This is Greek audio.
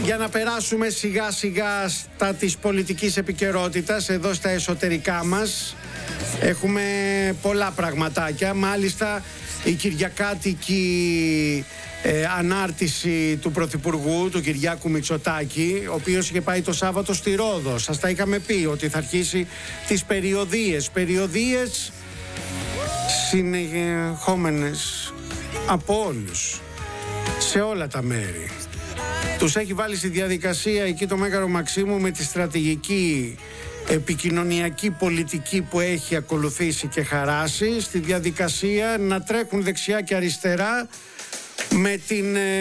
Για να περάσουμε σιγά σιγά στα της πολιτικής επικαιρότητας, εδώ στα εσωτερικά μας έχουμε πολλά πραγματάκια. Μάλιστα η κυριακάτικη ανάρτηση του Πρωθυπουργού, του Κυριάκου Μητσοτάκη, ο οποίος είχε πάει το Σάββατο στη Ρόδο. Σας τα είχαμε πει ότι θα αρχίσει τις περιοδίες συνεχόμενες από όλους, σε όλα τα μέρη. Τους έχει βάλει στη διαδικασία εκεί το Μέγαρο Μαξίμου με τη στρατηγική επικοινωνιακή πολιτική που έχει ακολουθήσει και χαράσει, στη διαδικασία να τρέχουν δεξιά και αριστερά με την